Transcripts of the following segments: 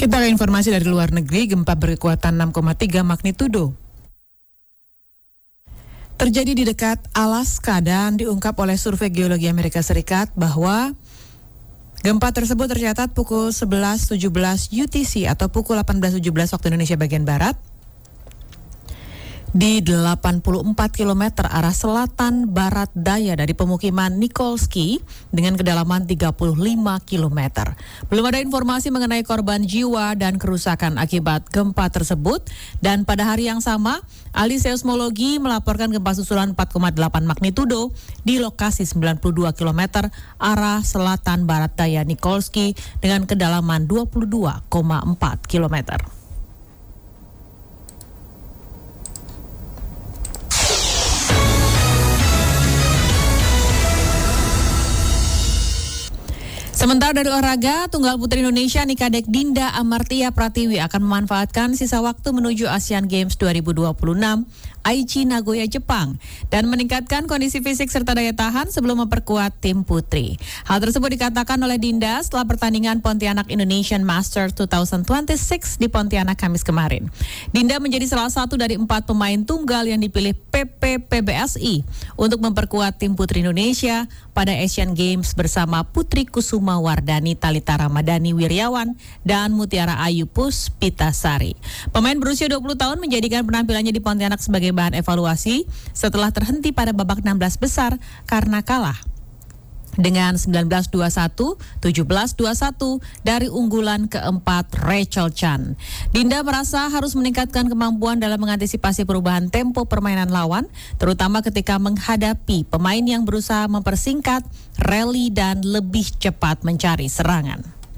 Kita ke informasi dari luar negeri, gempa berkekuatan 6,3 magnitudo terjadi di dekat Alaska dan diungkap oleh Survei Geologi Amerika Serikat bahwa gempa tersebut tercatat pukul 11.17 UTC atau pukul 18.17 waktu Indonesia bagian Barat di 84 km arah selatan barat daya dari pemukiman Nikolski dengan kedalaman 35 km. Belum ada informasi mengenai korban jiwa dan kerusakan akibat gempa tersebut, dan pada hari yang sama, ahli seismologi melaporkan gempa susulan 4,8 magnitudo di lokasi 92 km arah selatan barat daya Nikolski dengan kedalaman 22,4 km. Sementara dari olahraga, tunggal putri Indonesia Nikadek Dinda Amartia Pratiwi akan memanfaatkan sisa waktu menuju Asian Games 2026 Aichi Nagoya, Jepang dan meningkatkan kondisi fisik serta daya tahan sebelum memperkuat tim putri. Hal tersebut dikatakan oleh Dinda setelah pertandingan Pontianak Indonesian Masters 2026 di Pontianak Kamis kemarin. Dinda menjadi salah satu dari 4 pemain tunggal yang dipilih PBSI untuk memperkuat tim putri Indonesia pada Asian Games bersama Putri Kusuma Wardani, Talita Ramadhani Wiryawan, dan Mutiara Ayu Puspitasari. Pemain berusia 20 tahun menjadikan penampilannya di Pontianak sebagai bahan evaluasi setelah terhenti pada babak 16 besar karena kalah dengan 19-21, 17-21 dari unggulan keempat Rachel Chan. Dinda merasa harus meningkatkan kemampuan dalam mengantisipasi perubahan tempo permainan lawan, terutama ketika menghadapi pemain yang berusaha mempersingkat rally dan lebih cepat mencari serangan.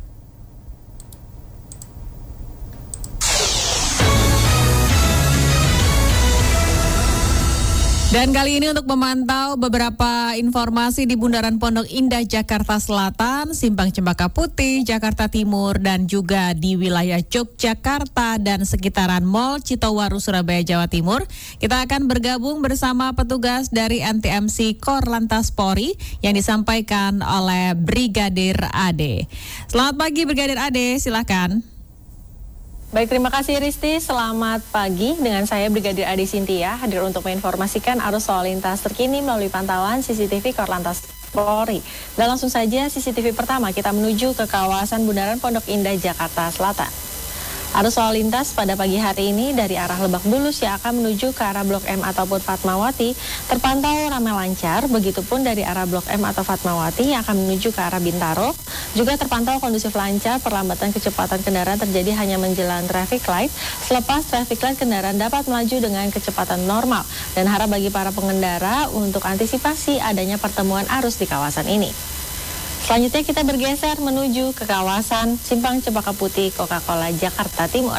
Dan kali ini untuk memantau beberapa informasi di Bundaran Pondok Indah, Jakarta Selatan, Simpang Cempaka Putih, Jakarta Timur, dan juga di wilayah Yogyakarta dan sekitaran Mall Citowaru, Surabaya, Jawa Timur. Kita akan bergabung bersama petugas dari NTMC Korlantas Polri yang disampaikan oleh Brigadir Ade. Selamat pagi Brigadir Ade, silakan. Baik, terima kasih Risti. Selamat pagi. Dengan saya Brigadir Ade Sintia hadir untuk menginformasikan arus lalu lintas terkini melalui pantauan CCTV Korlantas Polri. Dan langsung saja CCTV pertama kita menuju ke kawasan Bundaran Pondok Indah, Jakarta Selatan. Arus lalu lintas pada pagi hari ini dari arah Lebak Bulus yang akan menuju ke arah Blok M ataupun Fatmawati terpantau ramai lancar, begitupun dari arah Blok M atau Fatmawati yang akan menuju ke arah Bintaro juga terpantau kondusif lancar. Perlambatan kecepatan kendaraan terjadi hanya menjelang traffic light, selepas traffic light kendaraan dapat melaju dengan kecepatan normal dan harap bagi para pengendara untuk antisipasi adanya pertemuan arus di kawasan ini. Selanjutnya kita bergeser menuju ke kawasan Simpang Cempaka Putih, Coca-Cola, Jakarta Timur.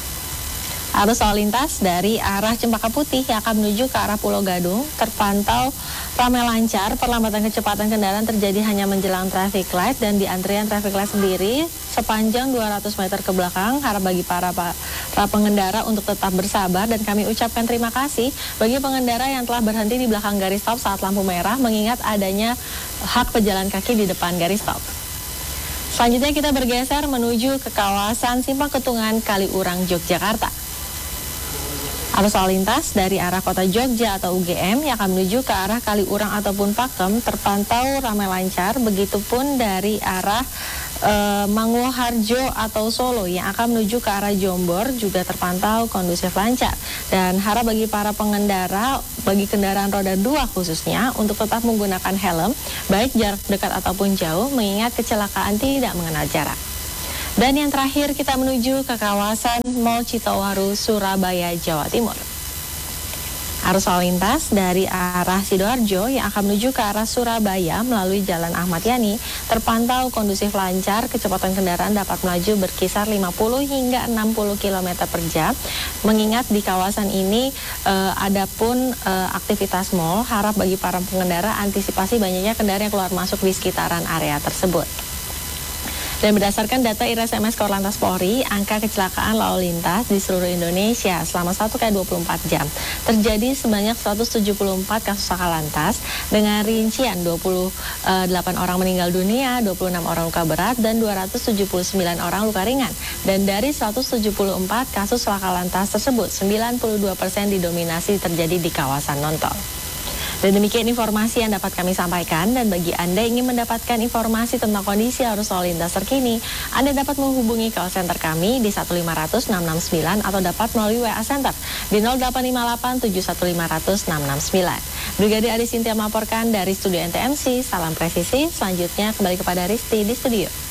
Arus lalu lintas dari arah Cempaka Putih yang akan menuju ke arah Pulau Gadung terpantau ramai lancar. Perlambatan kecepatan kendaraan terjadi hanya menjelang traffic light dan di antrian traffic light sendiri sepanjang 200 meter ke belakang. Harap bagi para pengendara untuk tetap bersabar dan kami ucapkan terima kasih bagi pengendara yang telah berhenti di belakang garis stop saat lampu merah mengingat adanya hak pejalan kaki di depan garis stop. Selanjutnya kita bergeser menuju ke kawasan Simpang Ketungan Kaliurang, Yogyakarta. Arus lalu lintas dari arah kota Jogja atau UGM yang akan menuju ke arah Kaliurang ataupun Pakem terpantau ramai lancar, begitupun dari arah Manguharjo atau Solo yang akan menuju ke arah Jombor juga terpantau kondusif lancar. Dan harap bagi para pengendara, bagi kendaraan roda 2 khususnya, untuk tetap menggunakan helm, baik jarak dekat ataupun jauh, mengingat kecelakaan tidak mengenal jarak. Dan yang terakhir kita menuju ke kawasan Mall Citowaru, Surabaya, Jawa Timur. Arus lalu lintas dari arah Sidoarjo yang akan menuju ke arah Surabaya melalui Jalan Ahmad Yani terpantau kondusif lancar. Kecepatan kendaraan dapat melaju berkisar 50 hingga 60 km per jam. Mengingat di kawasan ini adapun aktivitas mal, harap bagi para pengendara antisipasi banyaknya kendaraan yang keluar masuk di sekitaran area tersebut. Dan berdasarkan data IRSMS Korlantas Polri, angka kecelakaan lalu lintas di seluruh Indonesia selama 1x24 jam terjadi sebanyak 174 kasus laka lantas dengan rincian 28 orang meninggal dunia, 26 orang luka berat, dan 279 orang luka ringan. Dan dari 174 kasus laka lantas tersebut, 92% didominasi terjadi di kawasan non-tol. Dan demikian informasi yang dapat kami sampaikan, dan bagi Anda yang ingin mendapatkan informasi tentang kondisi arus lalu lintas terkini, Anda dapat menghubungi call center kami di 1500669 atau dapat melalui WA Center di 085871500669. Brigadir Adi Sintia melaporkan dari Studio NTMC, salam presisi. Selanjutnya kembali kepada Risti di studio.